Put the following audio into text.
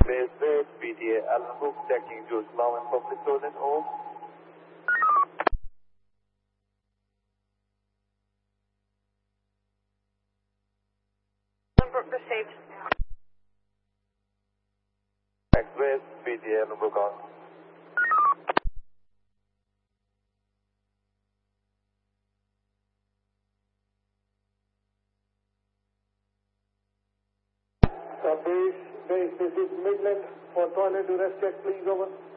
Base PTA, Alan Book checking George Law and Public Toilet, over. Received. Base PTA, Alan Book on. Base, this is Midland for toilet to rest check, please, over.